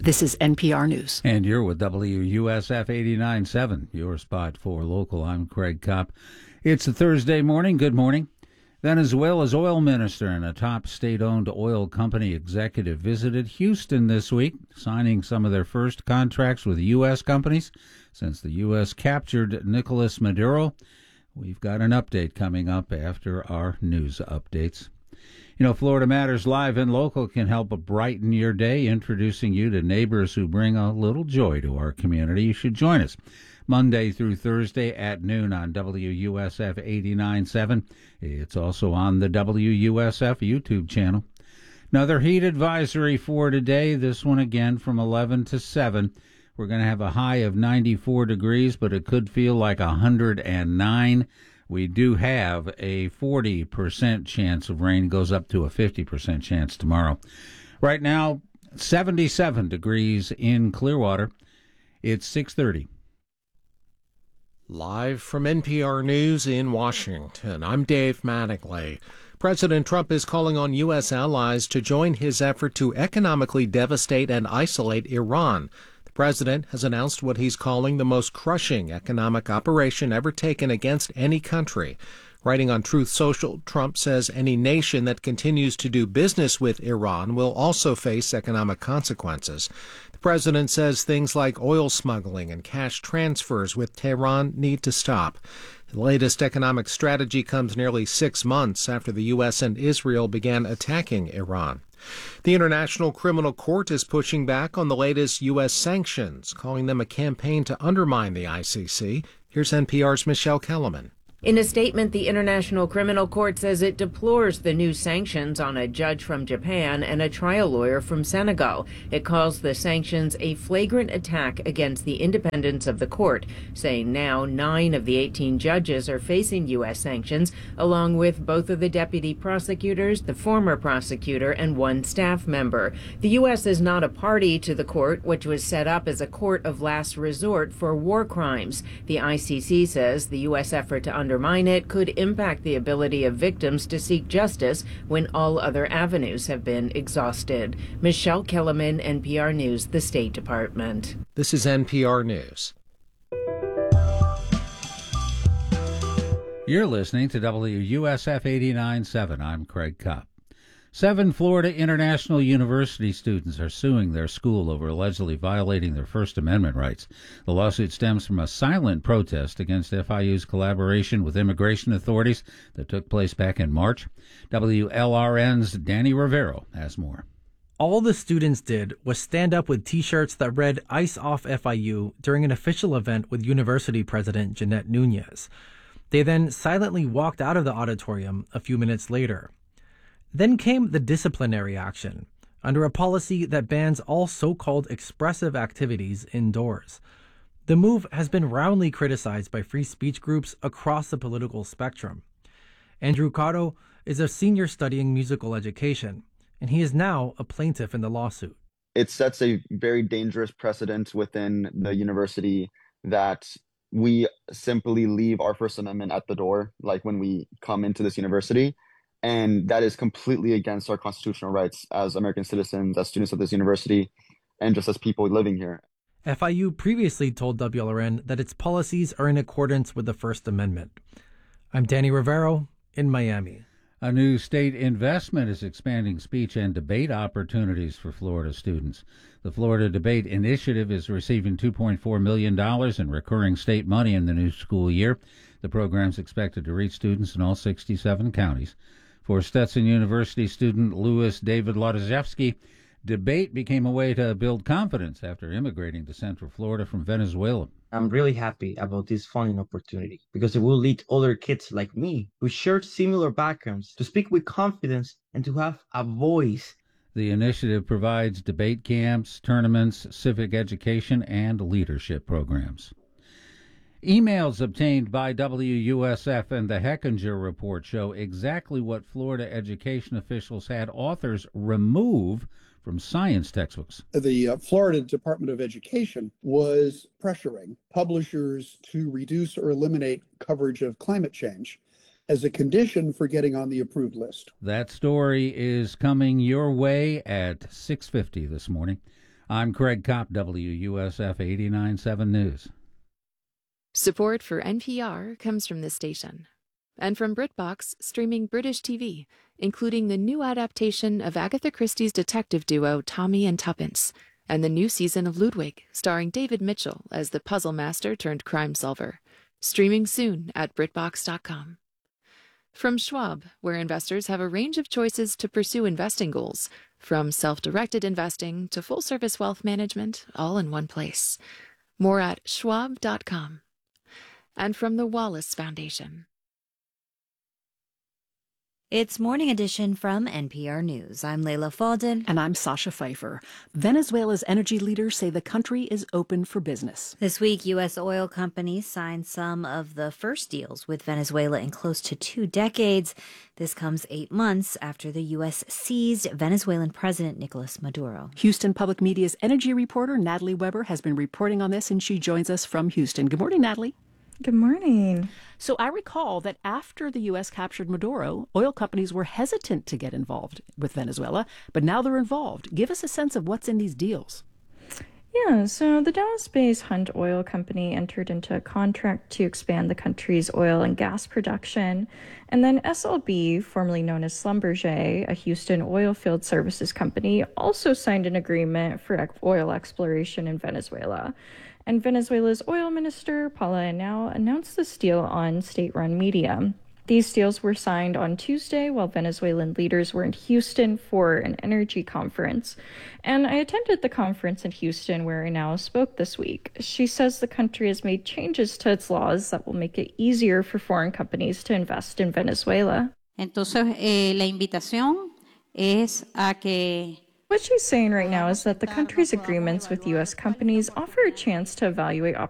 This is NPR News. And you're with WUSF 89.7, your spot for local. I'm Craig Kopp. It's a Thursday morning. Good morning. Venezuela's oil minister and a top state-owned oil company executive visited Houston this week, signing some of their first contracts with U.S. companies since the U.S. captured Nicolas Maduro. We've got an update coming up after our news updates. You know, Florida Matters Live and Local can help brighten your day, introducing you to neighbors who bring a little joy to our community. You should join us Monday through Thursday at noon on WUSF 89.7. It's also on the WUSF YouTube channel. Another heat advisory for today, this one again from 11 to 7. We're going to have a high of 94 degrees, but it could feel like 109. We do have a 40% chance of rain, goes up to a 50% chance tomorrow. Right now, 77 degrees in Clearwater. It's 6:30. Live from NPR News in Washington, I'm Dave Mattingly. President Trump is calling on U.S. allies to join his effort to economically devastate and isolate Iran. The president has announced what he's calling the most crushing economic operation ever taken against any country. Writing on Truth Social, Trump says any nation that continues to do business with Iran will also face economic consequences. The president says things like oil smuggling and cash transfers with Tehran need to stop. The latest economic strategy comes nearly 6 months after the U.S. and Israel began attacking Iran. The International Criminal Court is pushing back on the latest U.S. sanctions, calling them a campaign to undermine the ICC. Here's NPR's Michelle Kellerman. In a statement, the International Criminal Court says it deplores the new sanctions on a judge from Japan and a trial lawyer from Senegal. It calls the sanctions a flagrant attack against the independence of the court, saying now 9 of the 18 judges are facing U.S. sanctions, along with both of the deputy prosecutors, the former prosecutor, and 1 staff member. The U.S. is not a party to the court, which was set up as a court of last resort for war crimes. The ICC says the U.S. effort to undermine it could impact the ability of victims to seek justice when all other avenues have been exhausted. Michelle Kellerman, NPR News, the State Department. This is NPR News. You're listening to WUSF 89.7. I'm Craig Kopp. 7 Florida International University students are suing their school over allegedly violating their First Amendment rights. The lawsuit stems from a silent protest against FIU's collaboration with immigration authorities that took place back in March. WLRN's Danny Rivero has more. All the students did was stand up with T-shirts that read "Ice Off FIU" during an official event with University President Jeanette Nunez. They then silently walked out of the auditorium a few minutes later. Then came the disciplinary action, under a policy that bans all so-called expressive activities indoors. The move has been roundly criticized by free speech groups across the political spectrum. Andrew Cotto is a senior studying musical education, and he is now a plaintiff in the lawsuit. It sets a very dangerous precedent within the university that we simply leave our First Amendment at the door, like when we come into this university. And that is completely against our constitutional rights as American citizens, as students of this university, and just as people living here. FIU previously told WLRN that its policies are in accordance with the First Amendment. I'm Danny Rivero in Miami. A new state investment is expanding speech and debate opportunities for Florida students. The Florida Debate Initiative is receiving $2.4 million in recurring state money in the new school year. The program is expected to reach students in all 67 counties. For Stetson University student Louis David Lodozhevsky, debate became a way to build confidence after immigrating to Central Florida from Venezuela. I'm really happy about this funding opportunity because it will lead other kids like me who share similar backgrounds to speak with confidence and to have a voice. The initiative provides debate camps, tournaments, civic education, and leadership programs. Emails obtained by WUSF and the Hechinger Report show exactly what Florida education officials had authors remove from science textbooks. The Florida Department of Education was pressuring publishers to reduce or eliminate coverage of climate change as a condition for getting on the approved list. That story is coming your way at 6:50 this morning. I'm Craig Kopp, WUSF 89.7 News. Support for NPR comes from this station and from BritBox, streaming British TV, including the new adaptation of Agatha Christie's detective duo Tommy and Tuppence, and the new season of Ludwig, starring David Mitchell as the puzzle master turned crime solver. Streaming soon at BritBox.com. From Schwab, where investors have a range of choices to pursue investing goals, from self-directed investing to full-service wealth management, all in one place. More at Schwab.com. And from the Wallace Foundation. It's Morning Edition from NPR News. I'm Leila Fadel. And I'm Sasha Pfeiffer. Venezuela's energy leaders say the country is open for business. This week, U.S. oil companies signed some of the first deals with Venezuela in close to 2 decades. This comes 8 months after the U.S. seized Venezuelan President Nicolas Maduro. Houston Public Media's energy reporter Natalie Weber has been reporting on this, and she joins us from Houston. Good morning, Natalie. Good morning. So I recall that after the U.S. captured Maduro, oil companies were hesitant to get involved with Venezuela, but now they're involved. Give us a sense of what's in these deals. Yeah, so the Dallas-based Hunt Oil Company entered into a contract to expand the country's oil and gas production. And then SLB, formerly known as Schlumberger, a Houston oil field services company, also signed an agreement for oil exploration in Venezuela. And Venezuela's oil minister, Paula Henao, announced this deal on state-run media. These deals were signed on Tuesday while Venezuelan leaders were in Houston for an energy conference. And I attended the conference in Houston where Henao spoke this week. She says the country has made changes to its laws that will make it easier for foreign companies to invest in Venezuela. Entonces, la invitación es a que what she's saying right now is that the country's agreements with U.S. companies offer a chance to evaluate